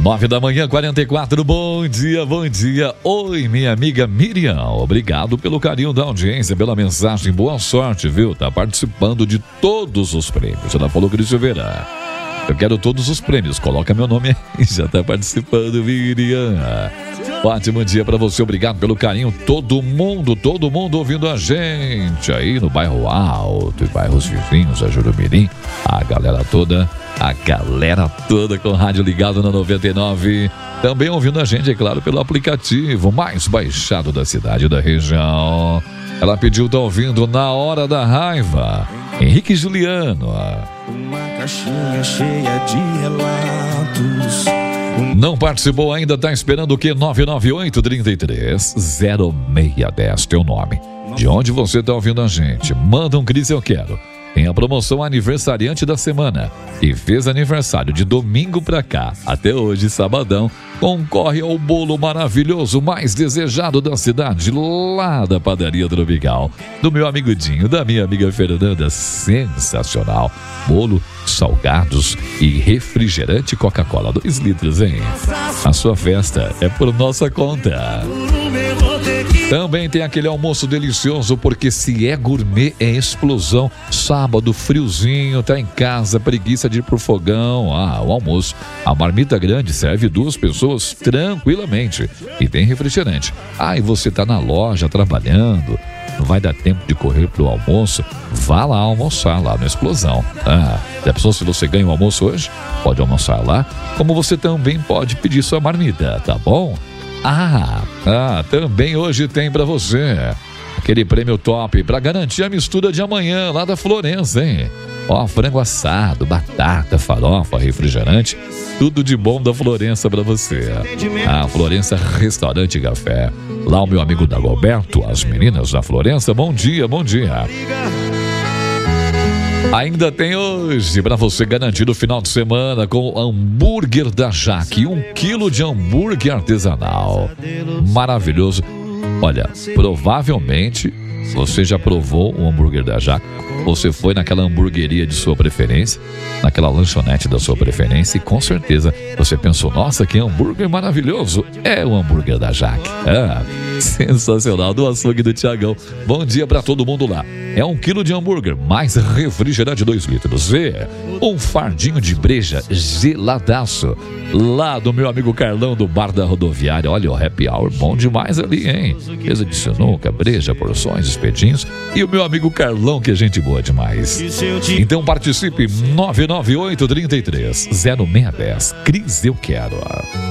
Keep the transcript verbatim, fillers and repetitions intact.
Nove da manhã, quarenta e quatro, bom dia, bom dia. Oi, minha amiga Miriam, obrigado pelo carinho da audiência, pela mensagem, boa sorte, viu? Tá participando de todos os prêmios. Ela falou, Cris Silveira, eu quero todos os prêmios, coloca meu nome aí, já tá participando, Miriam. Ótimo dia pra você, obrigado pelo carinho, todo mundo, todo mundo ouvindo a gente aí no bairro Alto e bairros vizinhos, a Jurumirim, a galera toda, a galera toda com o rádio ligado na noventa e nove, também ouvindo a gente, é claro, pelo aplicativo mais baixado da cidade e da região. Ela pediu, tá ouvindo Na Hora da Raiva, Henrique Juliano. Uma caixinha cheia de relatos. Não participou ainda, tá esperando o quê? nove nove oito, três três, zero seis um zero, teu nome. De onde você tá ouvindo a gente? Manda um Cris, eu quero. Tem a promoção aniversariante da semana e fez aniversário de domingo pra cá, até hoje, sabadão, concorre ao bolo maravilhoso mais desejado da cidade, lá da Padaria Tropical, do meu amigo Dinho, da minha amiga Fernanda, sensacional. Bolo, salgados e refrigerante Coca-Cola, dois litros, hein? A sua festa é por nossa conta. Também tem aquele almoço delicioso, porque se é gourmet, é explosão. Sábado, friozinho, tá em casa, preguiça de ir pro fogão. Ah, o almoço. A marmita grande serve duas pessoas tranquilamente. E tem refrigerante. Ah, e você tá na loja trabalhando, não vai dar tempo de correr pro almoço? Vá lá almoçar lá no Explosão. Ah, já pensou se você ganha o almoço hoje? Pode almoçar lá, como você também pode pedir sua marmita, tá bom? Ah, ah, também hoje tem pra você aquele prêmio top pra garantir a mistura de amanhã lá da Florença, hein? Ó, frango assado, batata, farofa, refrigerante, tudo de bom da Florença pra você. Ah, Florença Restaurante e Café. Lá o meu amigo Dagoberto, as meninas da Florença, bom dia, bom dia. Ainda tem hoje para você garantir o final de semana com hambúrguer da Jaque, um quilo de hambúrguer artesanal, maravilhoso. Olha, provavelmente você já provou o hambúrguer da Jaque, você foi naquela hamburgueria de sua preferência, naquela lanchonete da sua preferência e com certeza você pensou, nossa, que hambúrguer maravilhoso, é o hambúrguer da Jaque. Ah, sensacional, do açougue do Tiagão. Bom dia para todo mundo lá. É um quilo de hambúrguer, mais refrigerante dois litros. E um fardinho de breja geladaço, lá do meu amigo Carlão do Bar da Rodoviária. Olha, o happy hour bom demais ali, hein? Mesa de sinuca, breja, porções, espetinhos. E o meu amigo Carlão, que é gente boa demais. Então participe, nove nove oito, três três, zero seis um zero. Cris, eu quero.